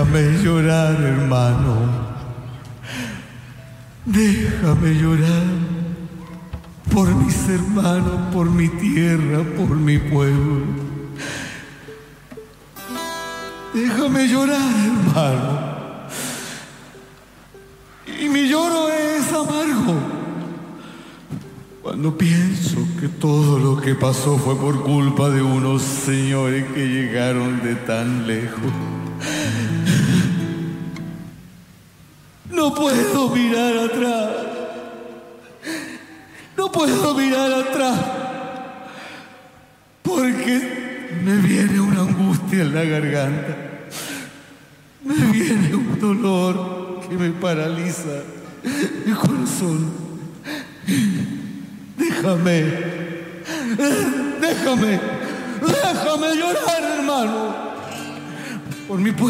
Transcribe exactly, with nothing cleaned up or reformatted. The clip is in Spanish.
Déjame llorar, hermano. Déjame llorar por mis hermanos, por mi tierra, por mi pueblo. Déjame llorar, hermano. Y mi lloro es amargo cuando pienso que todo lo que pasó fue por culpa de unos señores que llegaron de tan lejos. No puedo mirar atrás. No puedo mirar atrás. Porque me viene una angustia en la garganta. Me viene un dolor que me paraliza el corazón. Déjame. Déjame. Déjame llorar, hermano. Por mi pueblo.